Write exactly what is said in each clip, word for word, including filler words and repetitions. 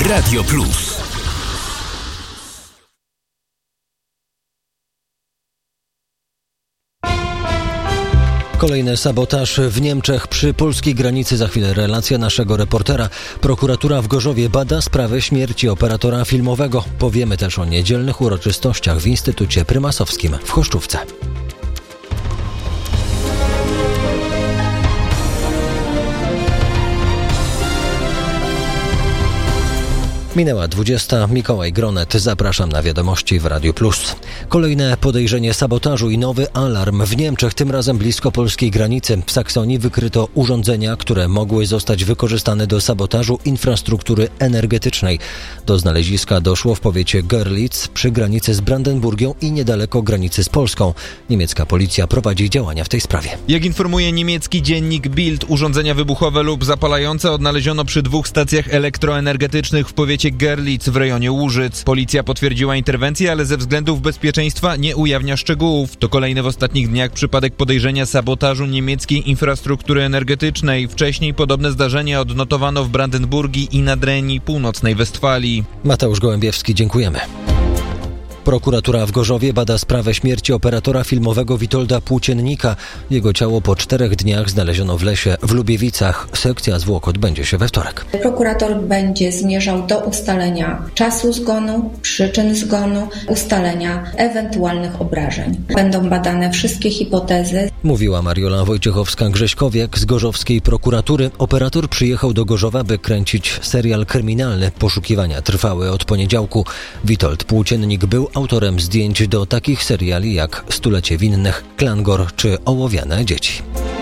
Radio Plus. Kolejny sabotaż w Niemczech przy polskiej granicy. Za chwilę relacja naszego reportera. Prokuratura w Gorzowie bada sprawę śmierci operatora filmowego. Powiemy też o niedzielnych uroczystościach w Instytucie Prymasowskim w Choszczówce. Minęła dwudziesta. Mikołaj Gronet. Zapraszam na wiadomości w Radiu Plus. Kolejne podejrzenie sabotażu i nowy alarm w Niemczech, tym razem blisko polskiej granicy. W Saksonii wykryto urządzenia, które mogły zostać wykorzystane do sabotażu infrastruktury energetycznej. Do znaleziska doszło w powiecie Görlitz przy granicy z Brandenburgią i niedaleko granicy z Polską. Niemiecka policja prowadzi działania w tej sprawie. Jak informuje niemiecki dziennik Bild, urządzenia wybuchowe lub zapalające odnaleziono przy dwóch stacjach elektroenergetycznych w powiecie Görlitz w rejonie Łużyc. Policja potwierdziła interwencję, ale ze względów bezpieczeństwa nie ujawnia szczegółów. To kolejny w ostatnich dniach przypadek podejrzenia sabotażu niemieckiej infrastruktury energetycznej. Wcześniej podobne zdarzenia odnotowano w Brandenburgii i Nadrenii Północnej Westfalii. Mateusz Gołębiewski, dziękujemy. Prokuratura w Gorzowie bada sprawę śmierci operatora filmowego Witolda Płóciennika. Jego ciało po czterech dniach znaleziono w lesie w Lubiewicach. Sekcja zwłok odbędzie się we wtorek. Prokurator będzie zmierzał do ustalenia czasu zgonu, przyczyn zgonu, ustalenia ewentualnych obrażeń. Będą badane wszystkie hipotezy. Mówiła Mariola Wojciechowska-Grześkowiak z gorzowskiej prokuratury. Operator przyjechał do Gorzowa, by kręcić serial kryminalny. Poszukiwania trwały od poniedziałku. Witold Płóciennik był autorem zdjęć do takich seriali jak Stulecie winnych, Klangor czy Ołowiane dzieci.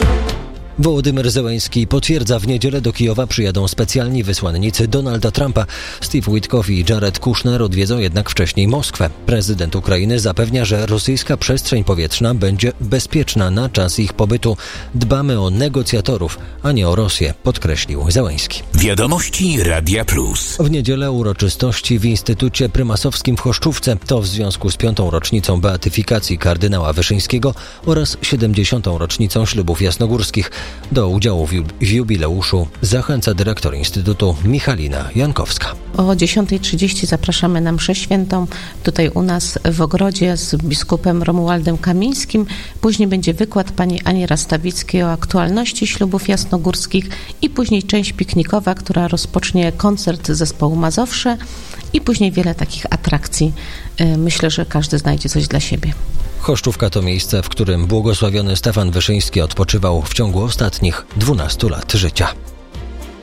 Wołodymyr Zełenski potwierdza, w niedzielę do Kijowa przyjadą specjalni wysłannicy Donalda Trumpa. Steve Witkow i Jared Kushner odwiedzą jednak wcześniej Moskwę. Prezydent Ukrainy zapewnia, że rosyjska przestrzeń powietrzna będzie bezpieczna na czas ich pobytu. Dbamy o negocjatorów, a nie o Rosję, podkreślił Zełenski. Wiadomości Radia Plus. W niedzielę uroczystości w Instytucie Prymasowskim w Choszczówce. To w związku z piątą rocznicą beatyfikacji kardynała Wyszyńskiego oraz siedemdziesiątą rocznicą ślubów jasnogórskich. Do udziału w jubileuszu zachęca dyrektor Instytutu Michalina Jankowska. O dziesiąta trzydzieści zapraszamy na mszę świętą tutaj u nas w ogrodzie z biskupem Romualdem Kamińskim. Później będzie wykład pani Ani Rastawickiej o aktualności ślubów jasnogórskich i później część piknikowa, która rozpocznie koncert zespołu Mazowsze i później wiele takich atrakcji. Myślę, że każdy znajdzie coś dla siebie. Choszczówka to miejsce, w którym błogosławiony Stefan Wyszyński odpoczywał w ciągu ostatnich dwunastu lat życia.